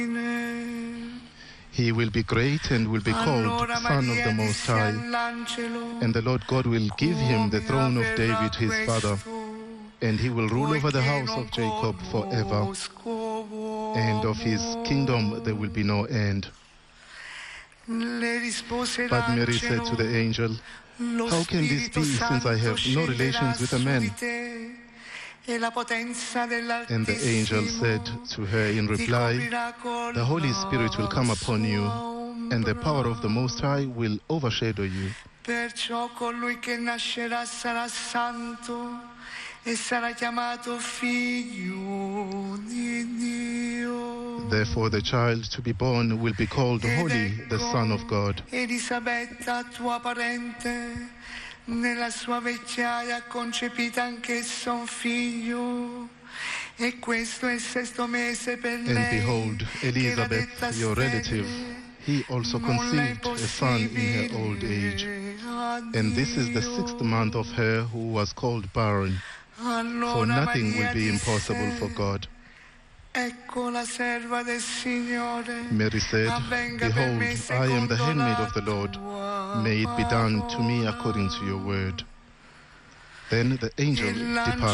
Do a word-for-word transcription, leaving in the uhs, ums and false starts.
He will be great and will be called Son of the Most High, and the Lord God will give him the throne of David his father, and he will rule over the house of Jacob forever, and of his kingdom there will be no end. But Mary said to the angel, "How can this be, since I have no relations with a man?" And the angel said to her in reply, "The Holy Spirit will come upon you, and the power of the Most High will overshadow you. Perciò colui che nascerà sarà santo e sarà chiamato figlio di Dio." Therefore the child to be born will be called Holy, the Son of God. Elisabetta, tua parente, nella sua vecchiaia ha concepito anch'essa un figlio, e questo è il sesto mese per lei. And behold, Elizabeth, your relative, he also conceived a son in her old age. And this is the sixth month of her who was called barren. For nothing will be impossible for God. Ecco la serva del Signore. Mary said, "Behold, I am the handmaid of the Lord. May it be done to me according to your word." Then the angel departed.